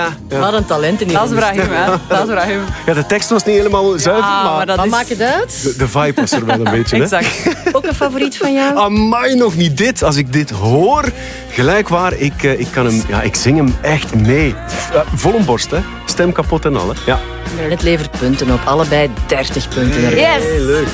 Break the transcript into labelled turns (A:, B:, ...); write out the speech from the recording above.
A: Ja.
B: Wat een talent in die
C: Dat is Brahim, hè. Dat is Brahim.
A: Ja, de tekst was niet helemaal zuiver, maar
C: dat
B: Wat
C: is...
B: maakt het uit?
A: de vibe was er wel een beetje. Hè?
C: Exact.
B: Ook een favoriet van jou?
A: Amai, nog niet dit. Als ik dit hoor, gelijk waar, ik zing hem echt mee. Vol een borst, hè. Stem kapot en al, hè. Ja.
B: Het levert punten op. Allebei 30 punten.
C: Yes!
A: Heel leuk.